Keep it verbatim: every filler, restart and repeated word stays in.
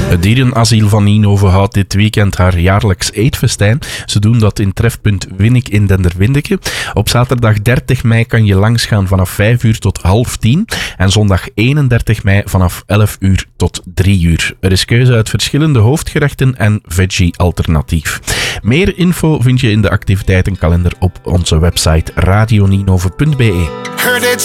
Het dierenasiel van Ninove houdt dit weekend haar jaarlijks eetfestijn. Ze doen dat in trefpunt Winnik in Denderwindeke. Op zaterdag dertig mei kan je langsgaan vanaf vijf uur tot half tien. En zondag eenendertig mei vanaf elf uur tot drie uur. Er is keuze uit verschillende hoofdgerechten en veggie-alternatief. Meer info vind je in de activiteitenkalender op onze website radio ninove punt be.